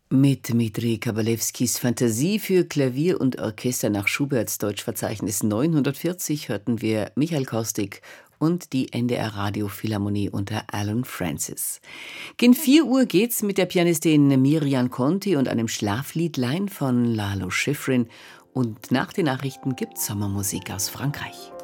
Mit Dmitri Kabalewskis Fantasie für Klavier und Orchester nach Schuberts Deutschverzeichnis 940 hörten wir Michael Kostik und die NDR Radiophilharmonie unter Alan Francis. Gegen 4 Uhr geht's mit der Pianistin Miriam Conti und einem Schlafliedlein von Lalo Schifrin. Und nach den Nachrichten gibt's Sommermusik aus Frankreich.